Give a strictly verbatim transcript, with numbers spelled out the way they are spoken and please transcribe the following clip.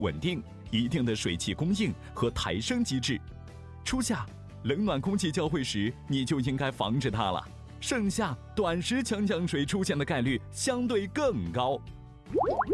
稳定、一定的水汽供应和抬升机制。初夏，冷暖空气交汇时，你就应该防止它了。盛夏，短时强降水出现的概率相对更高。